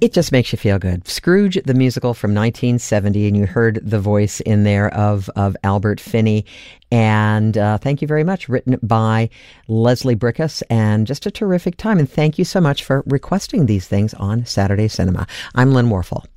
It just makes you feel good. Scrooge, the musical from 1970, and you heard the voice in there of Albert Finney. And thank you very much. Written by Leslie Brickus, and just a terrific time. And thank you so much for requesting these things on Saturday Cinema. I'm Lynn Warfel.